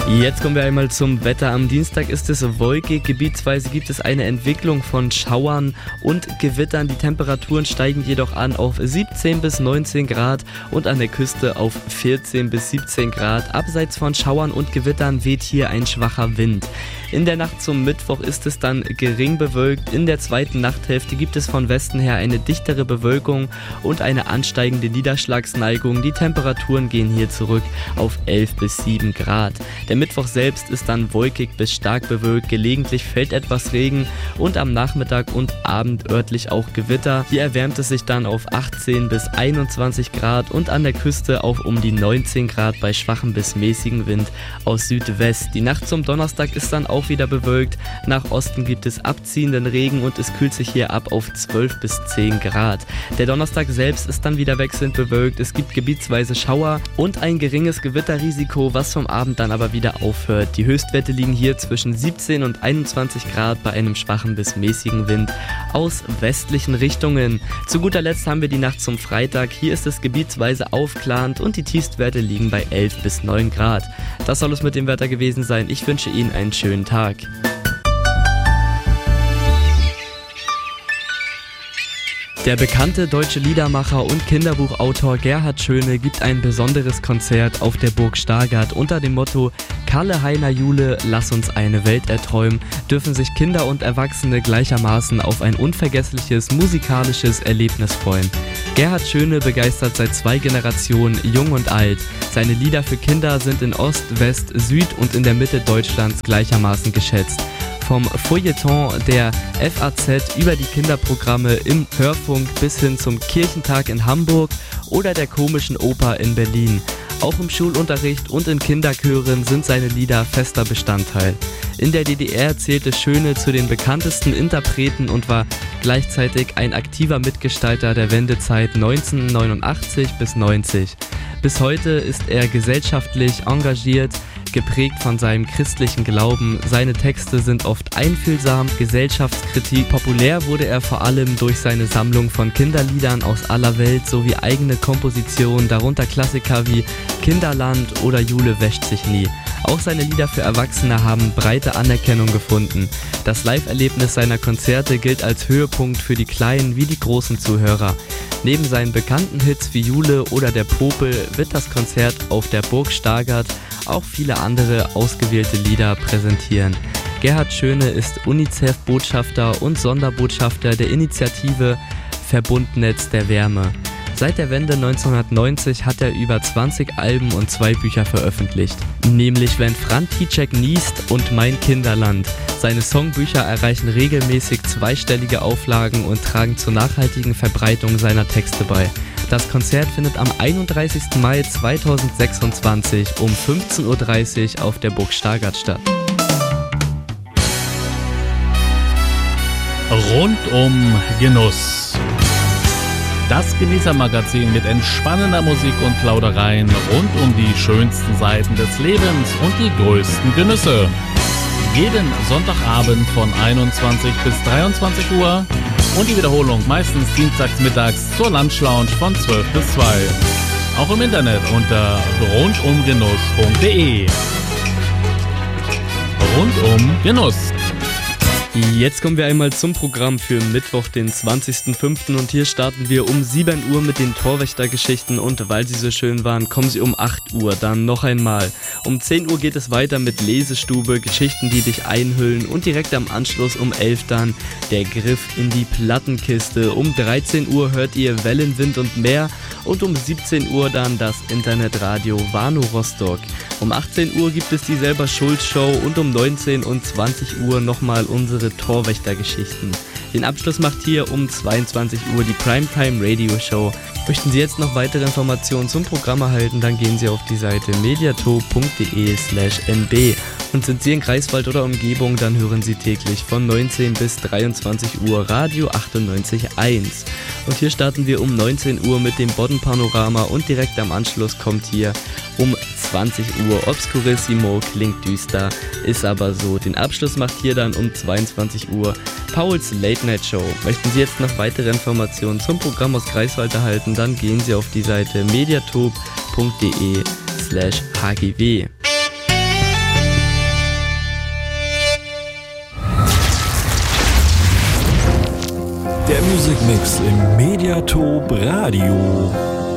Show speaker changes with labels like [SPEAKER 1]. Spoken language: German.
[SPEAKER 1] Jetzt kommen wir einmal zum Wetter. Am Dienstag ist es wolkig, gebietsweise gibt es eine Entwicklung von Schauern und Gewittern. Die Temperaturen steigen jedoch an auf 17 bis 19 Grad und an der Küste auf 14 bis 17 Grad. Abseits von Schauern und Gewittern weht hier ein schwacher Wind. In der Nacht zum Mittwoch ist es dann gering bewölkt. In der zweiten Nachthälfte gibt es von Westen her eine dichtere Bewölkung und eine ansteigende Niederschlagsneigung. Die Temperaturen gehen hier zurück auf 11 bis 7 Grad. Der Mittwoch selbst ist dann wolkig bis stark bewölkt. Gelegentlich fällt etwas Regen und am Nachmittag und Abend örtlich auch Gewitter. Hier erwärmt es sich dann auf 18 bis 21 Grad und an der Küste auf um die 19 Grad bei schwachem bis mäßigem Wind aus Südwest. Die Nacht zum Donnerstag ist dann auch wieder bewölkt. Nach Osten gibt es abziehenden Regen und es kühlt sich hier ab auf 12 bis 10 Grad. Der Donnerstag selbst ist dann wieder wechselnd bewölkt. Es gibt gebietsweise Schauer und ein geringes Gewitterrisiko, was vom Abend dann aber wieder aufhört. Die Höchstwerte liegen hier zwischen 17 und 21 Grad bei einem schwachen bis mäßigen Wind aus westlichen Richtungen. Zu guter Letzt haben wir die Nacht zum Freitag. Hier ist es gebietsweise aufklarend und die Tiefstwerte liegen bei 11 bis 9 Grad. Das soll es mit dem Wetter gewesen sein. Ich wünsche Ihnen einen schönen Tag. Der bekannte deutsche Liedermacher und Kinderbuchautor Gerhard Schöne gibt ein besonderes Konzert auf der Burg Stargard. Unter dem Motto Kalle, Heiner, Jule, lass uns eine Welt erträumen, dürfen sich Kinder und Erwachsene gleichermaßen auf ein unvergessliches musikalisches Erlebnis freuen. Gerhard Schöne begeistert seit 2 Generationen, jung und alt. Seine Lieder für Kinder sind in Ost, West, Süd und in der Mitte Deutschlands gleichermaßen geschätzt. Vom Feuilleton der FAZ über die Kinderprogramme im Hörfunk bis hin zum Kirchentag in Hamburg oder der Komischen Oper in Berlin. Auch im Schulunterricht und in Kinderchören sind seine Lieder fester Bestandteil. In der DDR zählte Schöne zu den bekanntesten Interpreten und war gleichzeitig ein aktiver Mitgestalter der Wendezeit 1989 bis 90. Bis heute ist er gesellschaftlich engagiert, geprägt von seinem christlichen Glauben. Seine Texte sind oft einfühlsam, Gesellschaftskritik. Populär wurde er vor allem durch seine Sammlung von Kinderliedern aus aller Welt sowie eigene Kompositionen, darunter Klassiker wie Kinderland oder Jule wäscht sich nie. Auch seine Lieder für Erwachsene haben breite Anerkennung gefunden. Das Live-Erlebnis seiner Konzerte gilt als Höhepunkt für die kleinen wie die großen Zuhörer. Neben seinen bekannten Hits wie Jule oder Der Popel wird das Konzert auf der Burg Stargard auch viele andere ausgewählte Lieder präsentieren. Gerhard Schöne ist UNICEF-Botschafter und Sonderbotschafter der Initiative Verbundnetz der Wärme. Seit der Wende 1990 hat er über 20 Alben und 2 Bücher veröffentlicht, nämlich Wenn František niest und Mein Kinderland. Seine Songbücher erreichen regelmäßig zweistellige Auflagen und tragen zur nachhaltigen Verbreitung seiner Texte bei. Das Konzert findet am 31. Mai 2026 um 15:30 Uhr auf der Burg Stargard statt.
[SPEAKER 2] Rundum Genuss. Das Genießermagazin mit entspannender Musik und Plaudereien rund um die schönsten Seiten des Lebens und die größten Genüsse. Jeden Sonntagabend von 21 bis 23 Uhr und die Wiederholung meistens dienstags mittags zur Lunchlounge von 12 bis 2. Auch im Internet unter rundumgenuss.de. Rundum Genuss.
[SPEAKER 1] Jetzt kommen wir einmal zum Programm für Mittwoch, den 20.05. und hier starten wir um 7 Uhr mit den Torwächtergeschichten und weil sie so schön waren, kommen sie um 8 Uhr dann noch einmal. Um 10 Uhr geht es weiter mit Lesestube, Geschichten, die dich einhüllen und direkt am Anschluss um 11 dann der Griff in die Plattenkiste. Um 13 Uhr hört ihr Wellen, Wind und Meer und um 17 Uhr dann das Internetradio Warnow Rostock. Um 18 Uhr gibt es die Selber-Schuld-Show und um 19 und 20 Uhr nochmal unsere Torwächtergeschichten. Den Abschluss macht hier um 22 Uhr die Primetime Radio Show. Möchten Sie jetzt noch weitere Informationen zum Programm erhalten, dann gehen Sie auf die Seite mediatop.de/nb. Und sind Sie in Greifswald oder Umgebung, dann hören Sie täglich von 19 bis 23 Uhr Radio 98.1. Und hier starten wir um 19 Uhr mit dem Bodden-Panorama und direkt am Anschluss kommt hier um 20 Uhr Obscurissimo, klingt düster, ist aber so. Den Abschluss macht hier dann um 22 Uhr Pauls Late Night Show. Möchten Sie jetzt noch weitere Informationen zum Programm aus Greifswald erhalten, dann gehen Sie auf die Seite mediatop.de/hgw.
[SPEAKER 3] Der Musikmix im Mediatorp Radio.